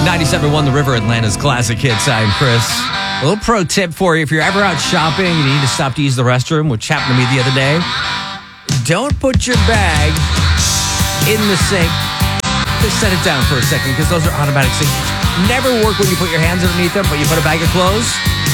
97.1 The River, Atlanta's classic hits. I'm Chris. A little pro tip for you. If you're ever out shopping and you need to stop to use the restroom, which happened to me the other day, don't put your bag in the sink. Just set it down for a second because those are automatic sinks. Never work when you put your hands underneath them, but you put a bag of clothes.